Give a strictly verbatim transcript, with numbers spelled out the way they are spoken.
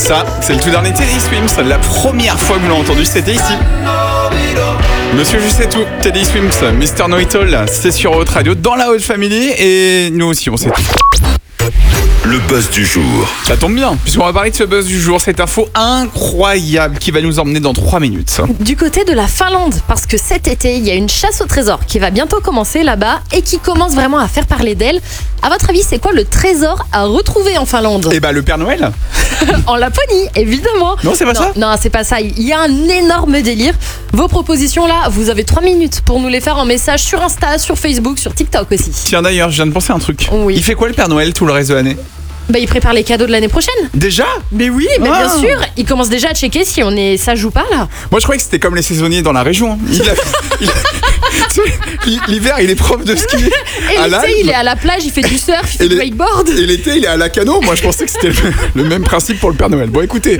Ça, c'est le tout dernier Teddy Swims. La première fois que vous l'avez entendu, c'était ici. Monsieur Je sais tout, Teddy Swims, Mister Know It All, c'est sur Haute Radio, dans la Haute Family, et nous aussi on sait tout. Le buzz du jour. Ça tombe bien, puisqu'on va parler de ce buzz du jour, cette info incroyable qui va nous emmener dans trois minutes. Du côté de la Finlande, parce que cet été, il y a une chasse au trésor qui va bientôt commencer là-bas et qui commence vraiment à faire parler d'elle. À votre avis, c'est quoi le trésor à retrouver en Finlande ? Eh bah le Père Noël. En Laponie, évidemment. Non, c'est pas non, ça Non, c'est pas ça. Il y a un énorme délire. Vos propositions là, vous avez trois minutes pour nous les faire en message sur Insta, sur Facebook, sur TikTok aussi. Tiens d'ailleurs, je viens de penser à un truc. Oui. Il fait quoi le Père Noël tout le reste de l'année ? Bah, il prépare les cadeaux de l'année prochaine. Déjà ? Mais oui, mais Ah. bien sûr. Il commence déjà à checker si on est sage ou pas là. Moi je croyais que c'était comme les saisonniers dans la région. Il a- il a- L'hiver il est prof de ski. Et à l'été, l'Alpe. il est à la plage, il fait du surf, il fait Et du les- wakeboard. Et l'été il est à la cano. Moi je pensais que c'était le, le même principe pour le Père Noël. Bon écoutez.